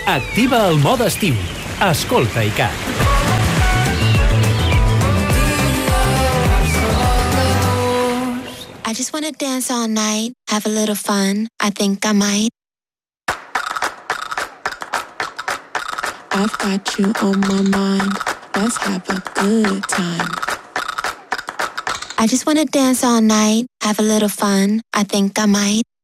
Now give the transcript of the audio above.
Activa el mode estiu. Escolta ICAT. I just wanna dance all night, have a little fun, I think I might. I've got you on my mind, let's have a good time. I just wanna dance all night, have a little fun, I think I might.